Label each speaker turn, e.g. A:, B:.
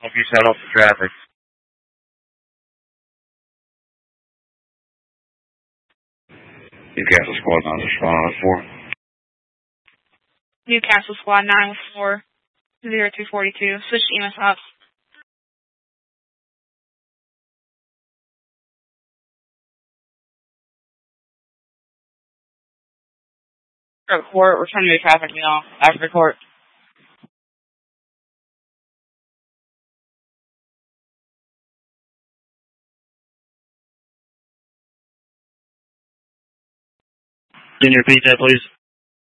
A: Hope you set off the traffic. Newcastle Squad 914.
B: Newcastle Squad 914 0242. Switch to EMS ops. Report. We're trying to do traffic now. After report.
A: Can you repeat that, please?